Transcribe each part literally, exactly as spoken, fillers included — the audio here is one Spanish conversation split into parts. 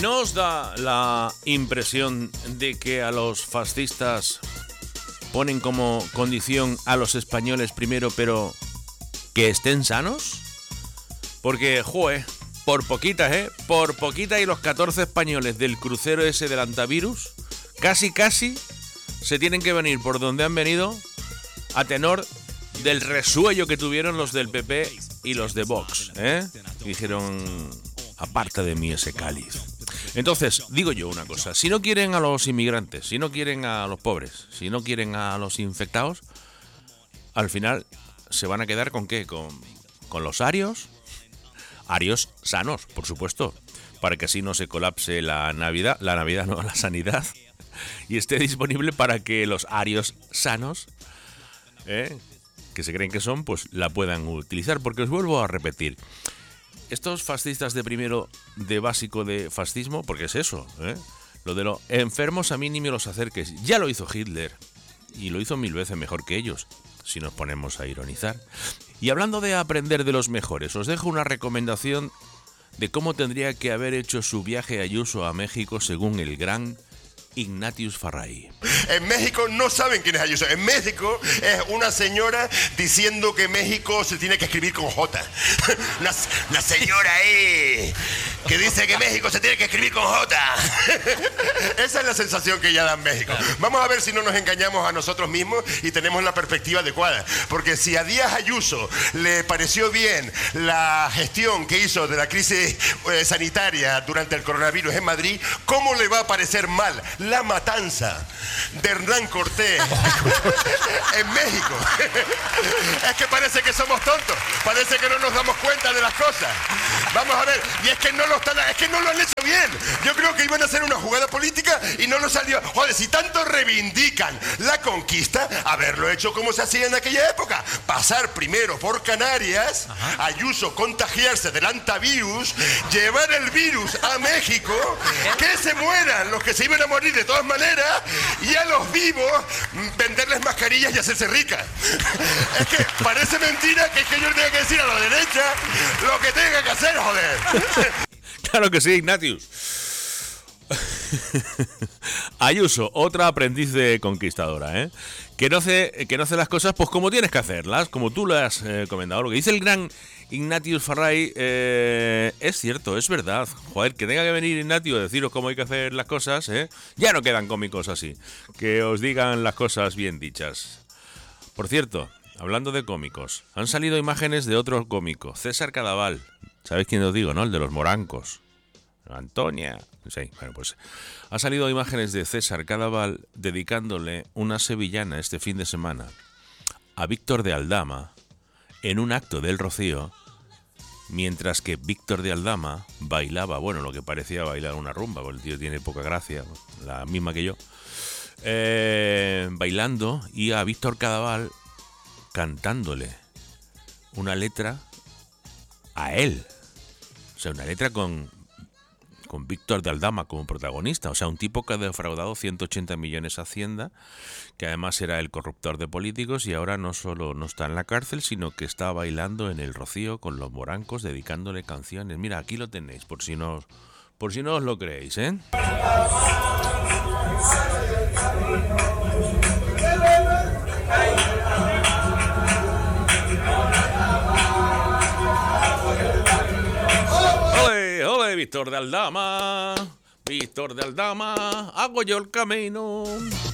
¿No os da la impresión de que a los fascistas ponen como condición a los españoles primero, pero que estén sanos? Porque, joe, por poquitas, ¿eh? Por poquitas y los catorce españoles del crucero ese del antivirus, casi, casi se tienen que venir por donde han venido a tenor del resuello que tuvieron los del P P y los de Vox, ¿eh? Y dijeron, aparte de mí ese cáliz. Entonces, digo yo una cosa, si no quieren a los inmigrantes, si no quieren a los pobres, si no quieren a los infectados, al final se van a quedar con ¿qué? Con, con los arios, arios sanos, por supuesto, para que así no se colapse la Navidad, la Navidad no, la sanidad, y esté disponible para que los arios sanos, ¿eh? que se creen que son, pues la puedan utilizar, porque os vuelvo a repetir, estos fascistas de primero de básico de fascismo, porque es eso, ¿eh? Lo de los enfermos a mí ni me los acerques, ya lo hizo Hitler, y lo hizo mil veces mejor que ellos, si nos ponemos a ironizar. Y hablando de aprender de los mejores, os dejo una recomendación de cómo tendría que haber hecho su viaje Ayuso a México según el gran Ignatius Farray. En México no saben quién es Ayuso. En México es una señora diciendo que México se tiene que escribir con J. Una, una señora ahí que dice que México se tiene que escribir con J. Esa es la sensación que ya da en México. Vamos a ver si no nos engañamos a nosotros mismos y tenemos la perspectiva adecuada. Porque si a Díaz Ayuso le pareció bien la gestión que hizo de la crisis eh, sanitaria durante el coronavirus en Madrid, ¿cómo le va a parecer mal la matanza de Hernán Cortés en México? Es que parece que somos tontos, parece que no nos damos cuenta de las cosas. Vamos a ver, y es que no lo están, es que no lo han hecho bien. Yo creo que iban a hacer una jugada política y no lo salió. Joder, si tanto reivindican la conquista, haberlo hecho como se hacía en aquella época. Pasar primero por Canarias, ajá, Ayuso contagiarse del antivirus, llevar el virus a México, que se mueran los que se iban a morir de todas maneras, y a los vivos venderles mascarillas y hacerse ricas. Es que parece mentira que es que yo tenga que decir a la derecha lo que tenga que hacer, joder. Claro que sí, Ignatius. Ayuso, otra aprendiz de conquistadora, ¿eh? Que no hace, que no hace las cosas pues como tienes que hacerlas, como tú lo has eh, comentado. Lo que dice el gran Ignatius Farray eh, es cierto, es verdad. Joder, que tenga que venir Ignatius a deciros cómo hay que hacer las cosas, ¿eh? Ya no quedan cómicos así. Que os digan las cosas bien dichas. Por cierto, hablando de cómicos, han salido imágenes de otro cómico, César Cadaval. ¿Sabéis quién os digo, no? El de los morancos. Antonia. Sí, bueno, pues ha salido imágenes de César Cadaval dedicándole una sevillana este fin de semana a Víctor de Aldama en un acto del Rocío, mientras que Víctor de Aldama bailaba, bueno, lo que parecía bailar una rumba, porque el tío tiene poca gracia, la misma que yo, eh, bailando, y a Víctor Cadaval cantándole una letra a él. O sea, una letra con, con Víctor de Aldama como protagonista. O sea, un tipo que ha defraudado ciento ochenta millones a Hacienda, que además era el corruptor de políticos, y ahora no solo no está en la cárcel, sino que está bailando en el Rocío con los morancos, dedicándole canciones. Mira, aquí lo tenéis, por si no, por si no os lo creéis, ¿eh? ¡Ole, Víctor de Aldama! Víctor de Aldama, hago yo el camino.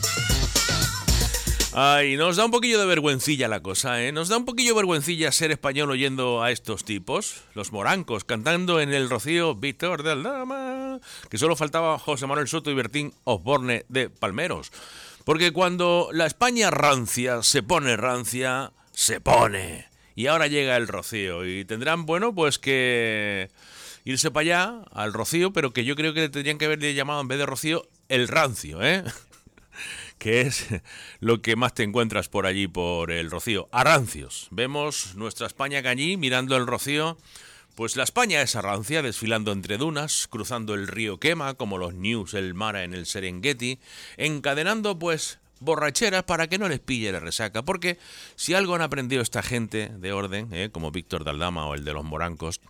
Ay, nos da un poquillo de vergüencilla la cosa, ¿eh? Nos da un poquillo de vergüencilla ser español oyendo a estos tipos, los morancos, cantando en el Rocío Víctor de Aldama, que solo faltaba José Manuel Soto y Bertín Osborne de Palmeros. Porque cuando la España rancia se pone rancia, se pone. Y ahora llega el Rocío y tendrán, bueno, pues que irse para allá, al Rocío, pero que yo creo que tendrían que haberle llamado en vez de Rocío, el rancio, ¿eh? Que es lo que más te encuentras por allí, por el Rocío. A rancios. Vemos nuestra España que allí, mirando el Rocío, pues la España esa rancia, desfilando entre dunas, cruzando el río Quema, como los News, el Mara en el Serengeti, encadenando, pues, borracheras para que no les pille la resaca, porque si algo han aprendido esta gente de orden, ¿eh? Como Víctor de Aldama o el de los morancos,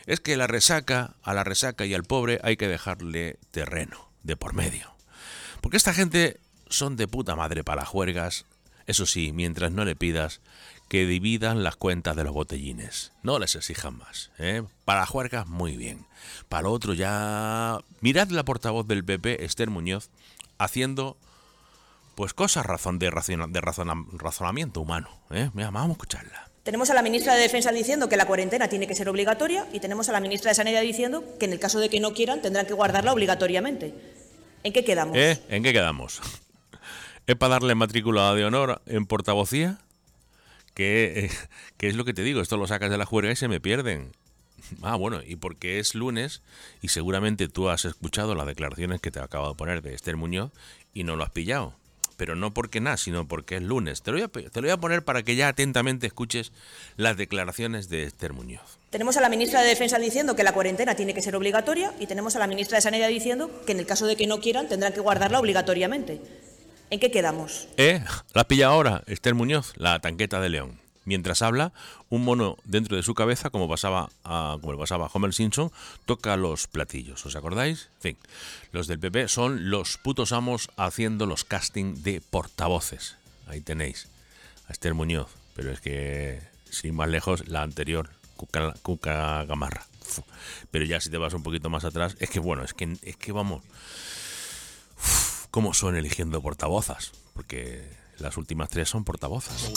Es que la resaca, a la resaca y al pobre hay que dejarle terreno de por medio. Porque esta gente son de puta madre para las juergas, eso sí, mientras no le pidas que dividan las cuentas de los botellines. No les exijan más, ¿eh? Para las juergas, muy bien. Para lo otro ya... Mirad la portavoz del P P, Esther Muñoz, haciendo pues cosas razón de, razona, de razona, razonamiento humano, ¿eh? Mira, vamos a escucharla. Tenemos a la ministra de Defensa diciendo que la cuarentena tiene que ser obligatoria y tenemos a la ministra de Sanidad diciendo que en el caso de que no quieran tendrán que guardarla obligatoriamente. ¿En qué quedamos? ¿Eh? ¿En qué quedamos? ¿Es para darle matrícula de honor en portavocía? ¿Qué, eh, ¿Qué es lo que te digo? Esto lo sacas de la juerga y se me pierden. Ah, bueno, y porque es lunes y seguramente tú has escuchado las declaraciones que te acabo de poner de Esther Muñoz y no lo has pillado. Pero no porque nada, sino porque es lunes. Te lo, voy a, te lo voy a poner para que ya atentamente escuches las declaraciones de Esther Muñoz. Tenemos a la ministra de Defensa diciendo que la cuarentena tiene que ser obligatoria y tenemos a la ministra de Sanidad diciendo que en el caso de que no quieran tendrán que guardarla obligatoriamente. ¿En qué quedamos? ¿Eh? ¿La has pillado ahora, Esther Muñoz? La tanqueta de León. Mientras habla, un mono dentro de su cabeza, como pasaba a, como le pasaba a Homer Simpson, toca los platillos. ¿Os acordáis? En fin, los del P P son los putos amos haciendo los casting de portavoces. Ahí tenéis a Esther Muñoz. Pero es que, sin más lejos, la anterior, Cuca, Cuca Gamarra. Pero ya si te vas un poquito más atrás, es que bueno, es que, es que vamos... ¿Cómo son eligiendo portavozas? Porque las últimas tres son portavozas.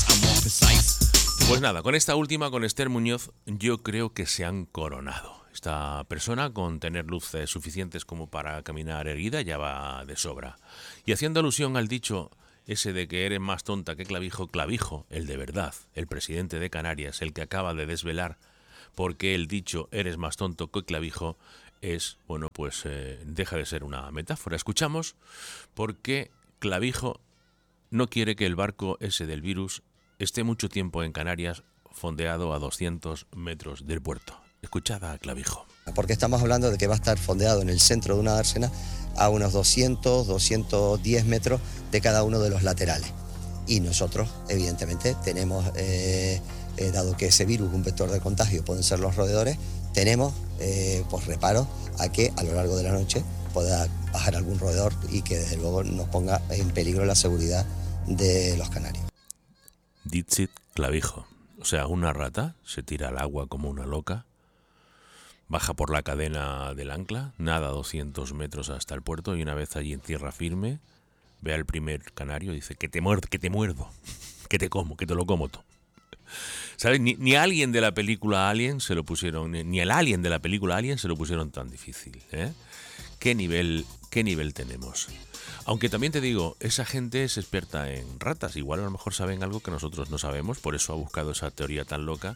Pues nada, con esta última, con Esther Muñoz, yo creo que se han coronado. Esta persona, con tener luces suficientes como para caminar erguida, ya va de sobra. Y haciendo alusión al dicho ese de que eres más tonta que Clavijo, Clavijo, el de verdad, el presidente de Canarias, el que acaba de desvelar por qué el dicho eres más tonto que Clavijo es, bueno, pues eh, deja de ser una metáfora. Escuchamos por qué Clavijo no quiere que el barco ese del virus esté mucho tiempo en Canarias fondeado a doscientos metros del puerto. Escuchad a Clavijo. Porque estamos hablando de que va a estar fondeado en el centro de una dársena a unos doscientos, doscientos diez metros de cada uno de los laterales. Y nosotros, evidentemente, tenemos, eh, eh, dado que ese virus, un vector de contagio, pueden ser los roedores, tenemos eh, pues reparo a que a lo largo de la noche pueda bajar algún roedor y que desde luego nos ponga en peligro la seguridad de los canarios. Dixit Clavijo. O sea, una rata se tira al agua como una loca, baja por la cadena del ancla, nada doscientos metros hasta el puerto y una vez allí en tierra firme, ve al primer canario y dice que te muerdo, que te muerdo, que te como, que te lo como todo. ¿Sabes? Ni, ni alguien de la película Alien se lo pusieron, ni, ni el alien de la película Alien se lo pusieron tan difícil, ¿eh? ¿Qué nivel, qué nivel tenemos? Aunque también te digo, esa gente es experta en ratas, igual a lo mejor saben algo que nosotros no sabemos, por eso ha buscado esa teoría tan loca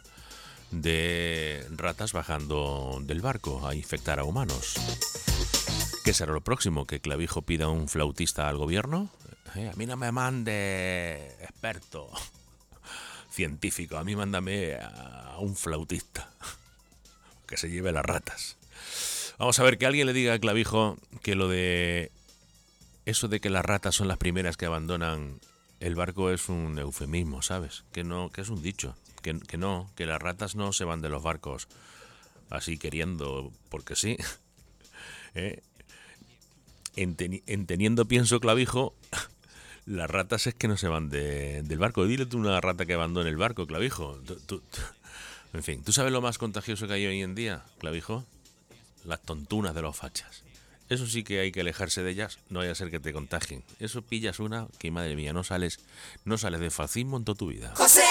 de ratas bajando del barco a infectar a humanos. ¿Qué será lo próximo? ¿Que Clavijo pida un flautista al gobierno? Eh, a mí no me mande experto científico, a mí mándame a un flautista que se lleve las ratas. Vamos a ver, que alguien le diga a Clavijo que lo de eso de que las ratas son las primeras que abandonan el barco es un eufemismo, ¿sabes? Que no, que es un dicho, que, que no, que las ratas no se van de los barcos así queriendo, porque sí. ¿Eh? Enten, enteniendo, pienso, Clavijo, las ratas es que no se van de, del barco. Dile tú una rata que abandone el barco, Clavijo. Tú, tú, tú. En fin, ¿tú sabes lo más contagioso que hay hoy en día, Clavijo? Las tontunas de los fachas. Eso sí que hay que alejarse de ellas, no vaya a ser que te contagien. Eso pillas una que, madre mía, no sales, no sales de fascismo en toda tu vida. José